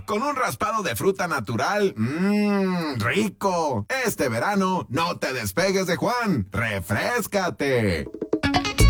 con un raspado de fruta natural. ¡Mmm, rico! Este verano no te despegues de Juan. ¡Refréscate!